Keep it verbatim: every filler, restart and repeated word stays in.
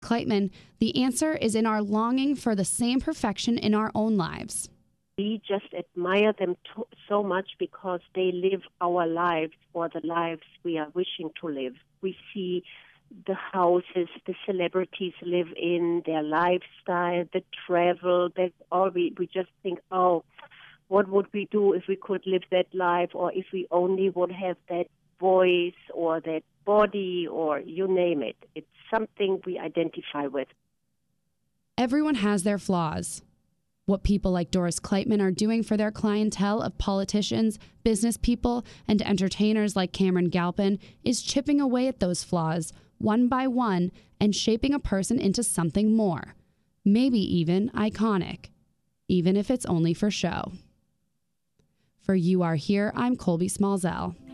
Kleitman, the answer is in our longing for the same perfection in our own lives. We just admire them to- so much because they live our lives or the lives we are wishing to live. We see the houses the celebrities live in, their lifestyle, the travel, that all we, we just think, oh, what would we do if we could live that life, or if we only would have that voice or that body, or you name it. It's something we identify with. Everyone has their flaws. What people like Doris Kleitman are doing for their clientele of politicians, business people, and entertainers like Cameron Galpin is chipping away at those flaws one by one and shaping a person into something more, maybe even iconic, even if it's only for show. For You Are Here, I'm Colby Smallzell.